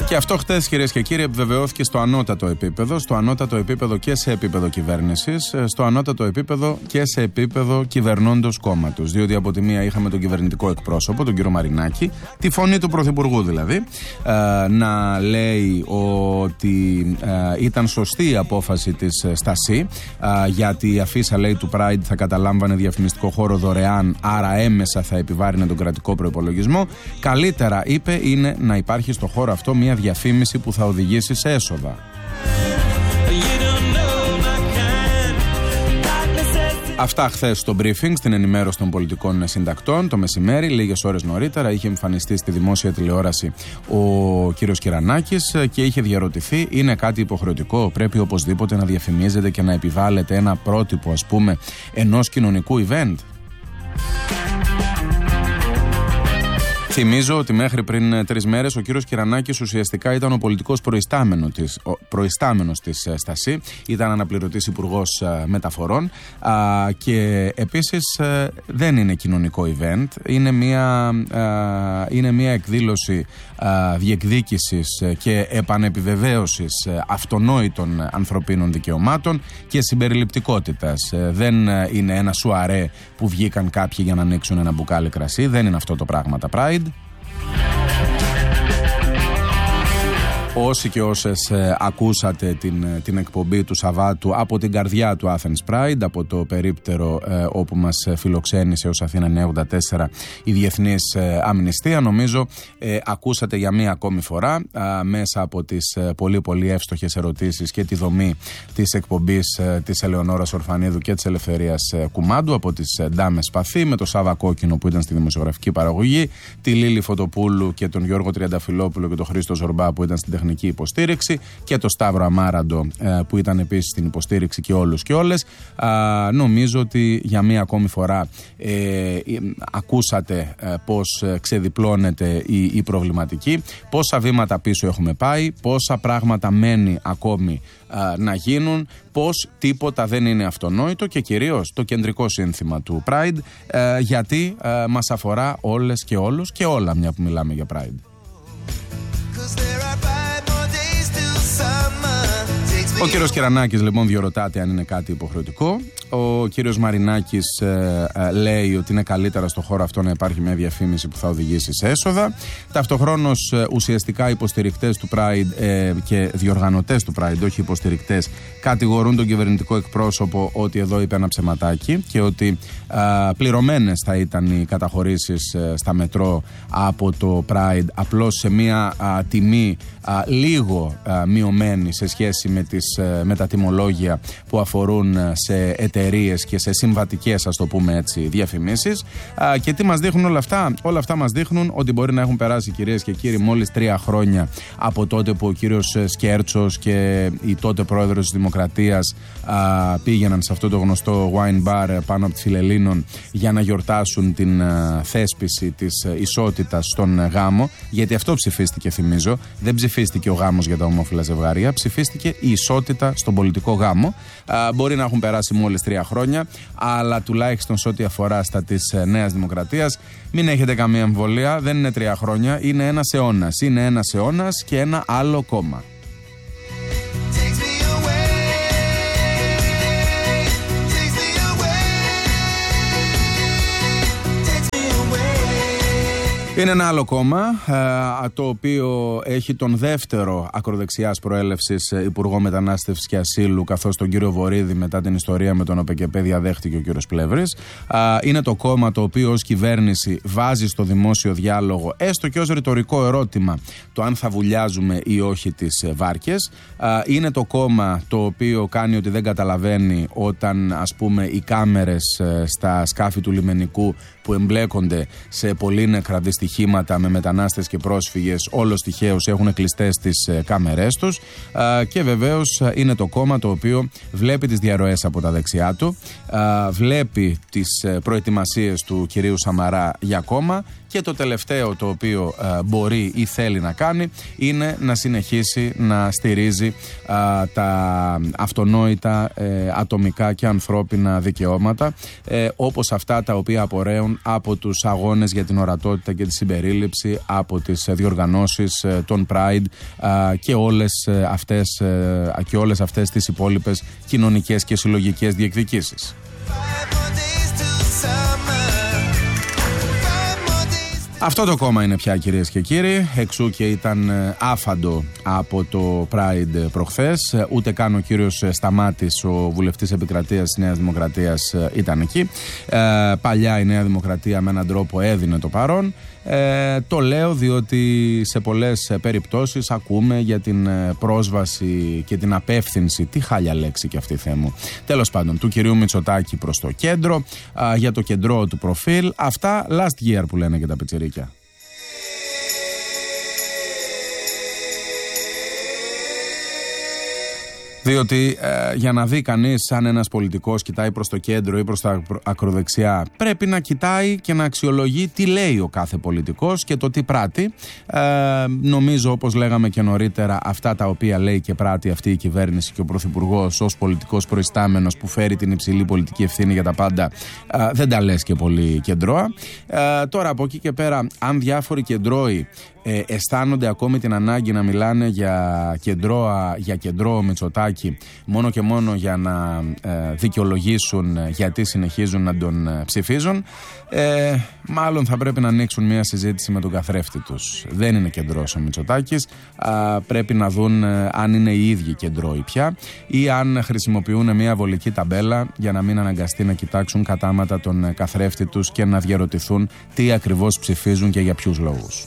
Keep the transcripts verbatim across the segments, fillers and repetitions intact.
Και αυτό χτες, κυρίες και κύριοι, επιβεβαιώθηκε στο ανώτατο επίπεδο, στο ανώτατο επίπεδο και σε επίπεδο κυβέρνησης, στο ανώτατο επίπεδο και σε επίπεδο κυβερνώντος κόμματος. Διότι από τη μία είχαμε τον κυβερνητικό εκπρόσωπο, τον κύριο Μαρινάκη, τη φωνή του Πρωθυπουργού δηλαδή, ε, να λέει ότι ε, ήταν σωστή η απόφαση της Στασί, ε, γιατί η αφίσα, λέει, του Pride θα καταλάμβανε διαφημιστικό χώρο δωρεάν, άρα έμεσα θα επιβάρυνε τον κρατικό προϋπολογισμό. Καλύτερα, είπε, είναι να υπάρχει στο χώρο αυτό μια διαφήμιση που θα οδηγήσει σε έσοδα. Αυτά χθες στο briefing, στην ενημέρωση των πολιτικών συντακτών, το μεσημέρι, λίγες ώρες νωρίτερα, είχε εμφανιστεί στη δημόσια τηλεόραση ο κύριος Κυρανάκης και είχε διαρωτηθεί, είναι κάτι υποχρεωτικό, πρέπει οπωσδήποτε να διαφημίζεται και να επιβάλλεται ένα πρότυπο, ας πούμε, ενός κοινωνικού event? Θυμίζω ότι μέχρι πριν τρεις μέρες ο κύριος Κυρανάκης ουσιαστικά ήταν ο πολιτικός προϊστάμενος της, προϊστάμενος της Στασί, ήταν αναπληρωτής υπουργός μεταφορών α, και επίσης α, δεν είναι κοινωνικό event, είναι μια, α, είναι μια εκδήλωση α, διεκδίκησης και επανεπιβεβαίωσης αυτονόητων ανθρωπίνων δικαιωμάτων και συμπεριληπτικότητας. Δεν είναι ένα σουαρέ που βγήκαν κάποιοι για να ανοίξουν ένα μπουκάλι κρασί, δεν είναι αυτό το πράγμα τα Pride. Όσοι και όσες ε, ακούσατε την, την εκπομπή του Σαββάτου από την καρδιά του Athens Pride, από το περίπτερο ε, όπου μας φιλοξένησε ως Αθήνα εννιακόσια ογδόντα τέσσερα η Διεθνής ε, Αμνηστία, νομίζω ε, ακούσατε για μία ακόμη φορά ε, μέσα από τις ε, πολύ πολύ εύστοχες ερωτήσεις και τη δομή της εκπομπής ε, της Ελεονόρας Ορφανίδου και της Ελευθερίας ε, Κουμάντου, από τις ε, Ντάμες Σπαθή, με το Σάβα Κόκκινο που ήταν στη δημοσιογραφική παραγωγή, τη Λίλη Φωτοπούλου και τον Γιώργο Τριανταφυλόπουλο και τον Χρήστο Ζορμπά που ήταν στην τεχνική υποστήριξη και το Σταύρο Αμάραντο ε, που ήταν επίσης στην υποστήριξη και όλους και όλες. Α, νομίζω ότι για μία ακόμη φορά ε, ε, ακούσατε ε, πώς ξεδιπλώνεται η, η προβληματική, πόσα βήματα πίσω έχουμε πάει, πόσα πράγματα μένει ακόμη α, να γίνουν, πως τίποτα δεν είναι αυτονόητο και κυρίως το κεντρικό σύνθημα του Pride, ε, γιατί ε, μας αφορά όλες και όλους και όλα, μια που μιλάμε για Pride. Ο κύριος Κυρανάκης λοιπόν διορωτάται αν είναι κάτι υποχρεωτικό. Ο κύριος Μαρινάκης ε, ε, λέει ότι είναι καλύτερα στο χώρο αυτό να υπάρχει μια διαφήμιση που θα οδηγήσει σε έσοδα. Ταυτοχρόνως ε, ουσιαστικά υποστηρικτές του Pride ε, και διοργανωτές του Pride, όχι υποστηρικτές, κατηγορούν τον κυβερνητικό εκπρόσωπο ότι εδώ είπε ένα ψεματάκι και ότι ε, πληρωμένες θα ήταν οι καταχωρήσεις ε, στα μετρό από το Pride, απλώς σε μια ε, τιμή ε, λίγο ε, μειωμένη σε σχέση με, τις, ε, με τα τιμολόγια που αφορούν ε, σε εταιρείες και σε συμβατικές, ας το πούμε έτσι, διαφημίσεις. Α, και τι μας δείχνουν όλα αυτά? Όλα αυτά μας δείχνουν ότι μπορεί να έχουν περάσει, κυρίες και κύριοι, μόλις τρία χρόνια από τότε που ο κύριος Σκέρτσος και η τότε πρόεδρος της Δημοκρατίας α, πήγαιναν σε αυτό το γνωστό wine bar πάνω από τη Φιλελλήνων για να γιορτάσουν την α, θέσπιση της α, ισότητας στον γάμο, γιατί αυτό ψηφίστηκε, θυμίζω. Δεν ψηφίστηκε ο γάμος για τα ομόφυλα ζευγάρια, ψηφίστηκε η ισότητα στον πολιτικό γάμο. Α, μπορεί να έχουν περάσει μόλις τρία χρόνια, αλλά τουλάχιστον σε ό,τι αφορά στα της Νέας Δημοκρατίας, μην έχετε καμία αμφιβολία, δεν είναι τρία χρόνια, είναι ένας αιώνας. Είναι ένας αιώνας και ένα άλλο κόμμα. Είναι ένα άλλο κόμμα, το οποίο έχει τον δεύτερο ακροδεξιάς προέλευσης υπουργό μετανάστευσης και ασύλου, καθώς τον κύριο Βορίδη μετά την ιστορία με τον ΟΠΕΚΕΠΕ διαδέχτηκε ο κύριος Πλεύρης. Είναι το κόμμα το οποίο ως κυβέρνηση βάζει στο δημόσιο διάλογο, έστω και ως ρητορικό ερώτημα, το αν θα βουλιάζουμε ή όχι τις βάρκες. Είναι το κόμμα το οποίο κάνει ότι δεν καταλαβαίνει όταν, ας πούμε, οι κάμερες στα σκάφη του λιμενικού που εμπλέκονται σε πολύ νεκρά δυστυχήματα με μετανάστες και πρόσφυγες, όλος τυχαίως έχουν κλειστές τις ε, κάμερές τους, ε, και βεβαίως ε, είναι το κόμμα το οποίο βλέπει τις διαρροές από τα δεξιά του, ε, βλέπει τις ε, προετοιμασίες του κυρίου Σαμαρά για κόμμα Και το τελευταίο το οποίο ε, μπορεί ή θέλει να κάνει είναι να συνεχίσει να στηρίζει ε, τα αυτονόητα ε, ατομικά και ανθρώπινα δικαιώματα, ε, όπως αυτά τα οποία απορρέουν από τους αγώνες για την ορατότητα και τη συμπερίληψη, από τις διοργανώσεις ε, των Pride ε, και, όλες, ε, αυτές, ε, και όλες αυτές τις υπόλοιπες κοινωνικές και συλλογικές διεκδικήσεις. Αυτό το κόμμα είναι πια, κυρίες και κύριοι, εξού και ήταν άφαντο από το Pride προχθές. Ούτε καν ο κύριος Σταμάτης, ο βουλευτής επικρατείας της Νέας Δημοκρατίας, ήταν εκεί. Ε, παλιά η Νέα Δημοκρατία με έναν τρόπο έδινε το παρόν. Ε, το λέω διότι σε πολλές περιπτώσεις ακούμε για την πρόσβαση και την απεύθυνση, τι χάλια λέξη και αυτή, Θεέ μου, τέλος πάντων, του κυρίου Μητσοτάκη προς το κέντρο, α, για το κεντρό του προφίλ. Αυτά last year που λένε και τα πιτσιρίκια. Διότι ε, για να δει κανείς αν ένας πολιτικός κοιτάει προς το κέντρο ή προς τα ακροδεξιά, πρέπει να κοιτάει και να αξιολογεί τι λέει ο κάθε πολιτικός και το τι πράττει. Ε, νομίζω, όπως λέγαμε και νωρίτερα, αυτά τα οποία λέει και πράττει αυτή η κυβέρνηση και ο Πρωθυπουργός ως πολιτικός προϊστάμενος που φέρει την υψηλή πολιτική ευθύνη για τα πάντα, ε, δεν τα λες και πολύ κεντρώα. Ε, τώρα από εκεί και πέρα, αν διάφοροι κεντρώοι Ε, αισθάνονται ακόμη την ανάγκη να μιλάνε για κεντρώα, για κεντρό Μητσοτάκη, μόνο και μόνο για να ε, δικαιολογήσουν γιατί συνεχίζουν να τον ε, ψηφίζουν, ε, μάλλον θα πρέπει να ανοίξουν μια συζήτηση με τον καθρέφτη τους. Δεν είναι κεντρός ο Μητσοτάκης, α, πρέπει να δουν ε, αν είναι οι ίδιοι κεντρώοι πια ή αν χρησιμοποιούν μια βολική ταμπέλα για να μην αναγκαστεί να κοιτάξουν κατάματα τον ε, καθρέφτη τους και να διαρωτηθούν τι ακριβώς ψηφίζουν και για ποιους λόγους.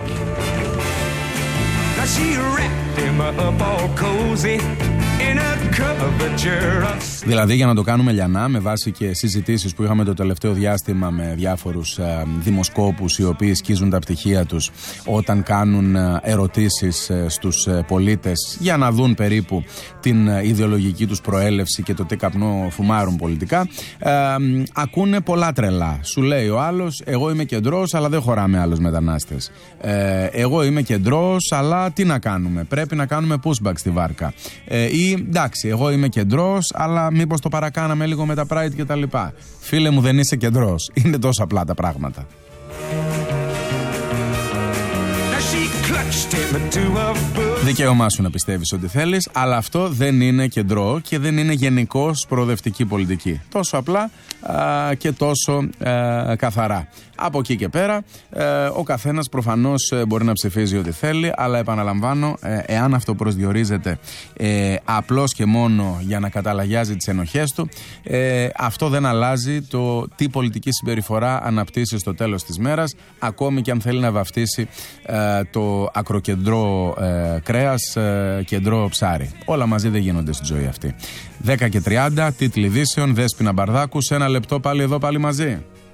Δηλαδή, για να το κάνουμε λιανά, με βάση και συζητήσεις που είχαμε το τελευταίο διάστημα με διάφορους ε, δημοσκόπους οι οποίοι σκίζουν τα πτυχία τους όταν κάνουν ε, ερωτήσεις ε, στους ε, πολίτες για να δουν περίπου την ε, ιδεολογική τους προέλευση και το τι καπνό φουμάρουν πολιτικά, ε, ακούνε πολλά τρελά. Σου λέει ο άλλος, εγώ είμαι κεντρός αλλά δεν χωράμε άλλους μετανάστες. Ε, εγώ είμαι κεντρός αλλά τι να κάνουμε, πρέπει να κάνουμε pushback στη βάρκα. Ε, ή εντάξει, εγώ είμαι κεντρός, αλλά μήπως το παρακάναμε λίγο με τα Pride και τα λοιπά. Φίλε μου, δεν είσαι κεντρός. Είναι τόσο απλά τα πράγματα. Δικαίωμά σου να πιστεύεις ό,τι θέλεις, αλλά αυτό δεν είναι κεντρό και δεν είναι γενικώς προοδευτική πολιτική. Τόσο απλά α, και τόσο α, καθαρά. Από εκεί και πέρα, ε, ο καθένας προφανώς ε, μπορεί να ψηφίζει ό,τι θέλει, αλλά επαναλαμβάνω, ε, εάν αυτό προσδιορίζεται ε, απλώς και μόνο για να καταλαγιάζει τις ενοχές του, ε, αυτό δεν αλλάζει το τι πολιτική συμπεριφορά αναπτύσσει στο τέλος της μέρας, ακόμη και αν θέλει να βαφτίσει ε, το ακροκεντρό ε, κρέας, ε, κεντρό ψάρι. Όλα μαζί δεν γίνονται στη ζωή αυτή. δέκα και τριάντα, τίτλοι ειδήσεων, Δέσποινα Μπαρδάκου, σε ένα λεπτό πάλι εδώ, πάλι μαζί.